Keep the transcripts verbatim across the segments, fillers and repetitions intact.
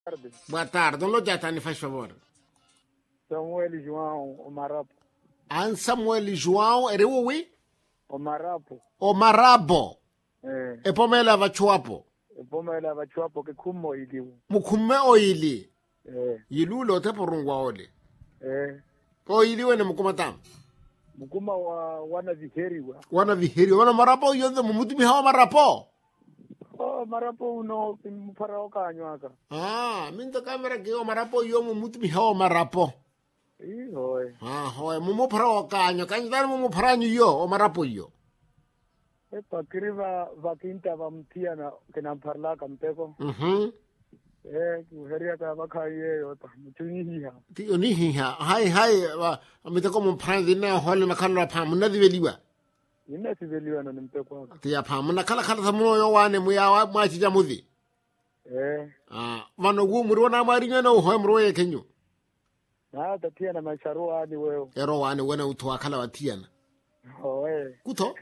Boa tarde, non lo già ti fai favore. Samuel João Omarapo. An Samuel João ere uwi? Omarapo. Omarabo. Eh. E pomela vachuapo. E pomela vachuapo ke kumo iliu. Mukume oili. Eh. Yilulo te porungwa ole. Eh. Oili wene mukuma tam. Mukuma wa wana viheriwa. Wana viheri wana marapo yonde mumutimi hawa marapo. Oh, marapo uno mpara okanyo aka. Ah, minta kamera ke o marapo yo mumutimi hawa marapo. Ii hoy. Ah, hoy mumu para okanyo kanyo dani mumu para yo o marapo yo. Epa kiriva vakinta vamtia na kina mparla kampeko. Mhm. Eh, kuheria ka bakaye yota mutunihiha. Ti onihiha. Hai hai amita ko mu para dina hole makala pa munadi veliwa. Nina siveliwa na nimpeko aka. Ti ya pa muna kala kala samuno yo wane mu ya ma chi jamudi. Eh. Ah, mano gu muri wana marinya na ho mro ye kenyu. Na tatia na masharua ni wewe. Ero wane wana utwa kala watiana. Hoye. Kuto.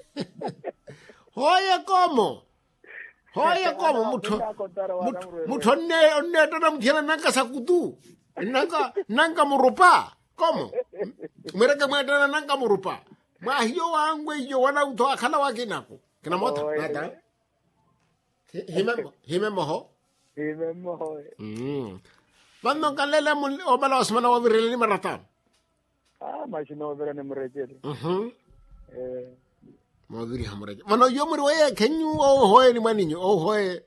Hoye como. Hoye como muto. Muto ne ne tata mtiana nanga sakutu. Nanga nanga murupa. Como? Mereka mwana nanga murupa. Ma hiyo wangwe hiyo wana utwa kala wakinako. Kina mota. Nada. Himemo himemo ho. Himemo hoye. Mm. Bando kalele mun obala osmana wabireli marata. Ah, mashino wabira ne mrejeli. Mhm. Eh. Mawabiri hamreje. Mano yomuri waye kenyu o hoye ni maninyo o hoye.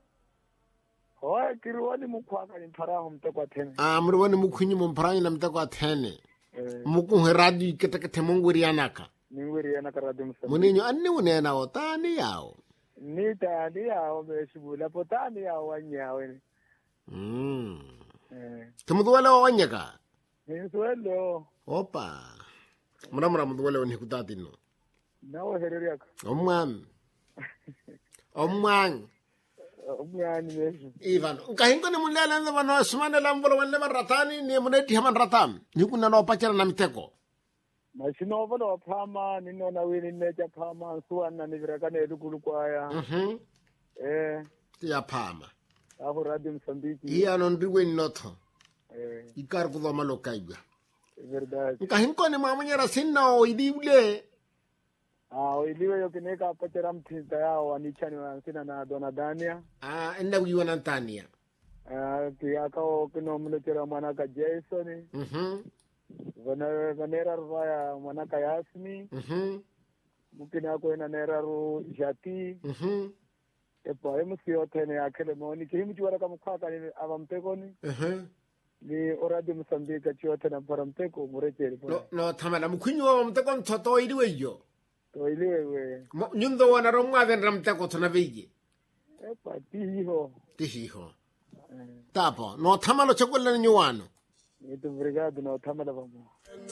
Hoye kiruwani mukwaka ni mparaho mtekwa tene. Ah, muri wani mukunyi mumparanyi na mtekwa tene. Eh. Mukunhe radio kete kete mungwiri yanaka. Ningwiri yanaka radio msama. Muninyo anni unena o tani yao. Ni tani yao meshibula po tani yao wanyawe ni. Mm. Eh. Tumuduwele wa wanyaka? Ninsuelo. Opa. Mura mura muduwele wa nikutati no. Nawe hereri yaka. Omwan. Omwan. Omwani meshu. Ivan. Nkahinko ni mulele nze wano sumane lambolo wale maratani ni muneti haman ratam. Nikuna na opachara na miteko. Mashino wala wapama nino na wini neja pama suwana nivirakane edukulu kwa ya. Mhm. Eh. Tia pama. Ako radio Msambiki. Iya nondiwe noto. Eh. Ikar kudo malo kaigwa. Verdade. Nkahinko ni mamanyara sinna o idible. Ah, iliwe yokineka apachara mtinta yao wanichani wansina na Donadania. Ah, enda wiwa na Tania. Ah, kiyakao kino mlechera mwanaka Jason. Mhm. Vana vanera raya mwanaka Yasmi. Mhm. Mukina ko ina nera ru Jati. Mhm. Epo emusio tene akele moni kihimu wala kama kwaka ni avampeko ni. Mhm. Ni oradi Msambika chiote na parampeko murecheri. No no tamala mukunyo wa mteko ntoto idiwe yo. To iliwe. Nyundo wana romwa ven ramteko tona veje. Epa tiho. Tihiho. Tapo no tamalo chokola nyuwano. Muito obrigado, não tá mal.